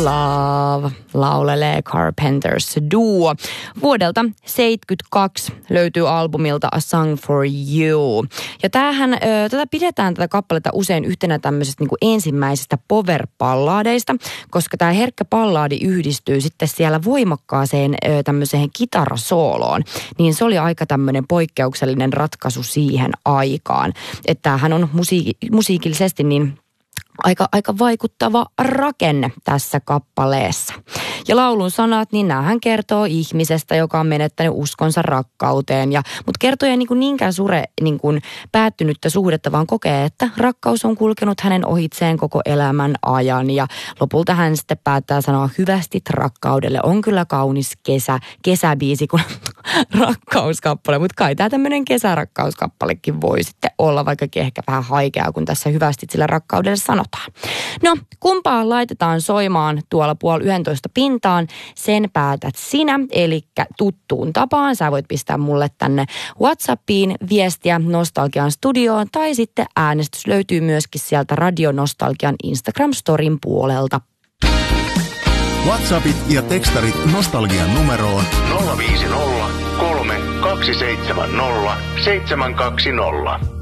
Love laulelee Carpenters Duo. Vuodelta 1972 löytyy albumilta A Song for You. Ja tätä pidetään tätä kappaletta usein yhtenä tämmöisestä niin kuin ensimmäisestä power-palladeista, koska tämä herkkä pallaadi yhdistyy sitten siellä voimakkaaseen tämmöiseen kitarasooloon. Niin se oli aika tämmöinen poikkeuksellinen ratkaisu siihen aikaan. Että tämähän on musiikillisesti niin aika vaikuttava rakenne tässä kappaleessa. Ja laulun sanat, niin näähän kertoo ihmisestä, joka on menettänyt uskonsa rakkauteen. Mutta kertoo ei niinkään sure päättynyttä suhdetta, vaan kokee, että rakkaus on kulkenut hänen ohitseen koko elämän ajan. Ja lopulta hän sitten päättää sanoa hyvästit rakkaudelle. On kyllä kaunis kesäbiisi kuin rakkauskappale, mutta kai tämä tämmöinen kesärakkauskappalekin voi sitten olla, vaikkakin ehkä vähän haikea, kun tässä hyvästit sillä rakkaudelle sanotaan. No, kumpaa laitetaan soimaan tuolla 10:30 pintaan, sen päätät sinä, eli tuttuun tapaan. Sä voit pistää mulle tänne WhatsAppiin viestiä Nostalgian studioon, tai sitten äänestys löytyy myöskin sieltä Radio Nostalgian Instagram-storin puolelta. WhatsAppit ja tekstarit Nostalgian numeroon 050 3 270 720.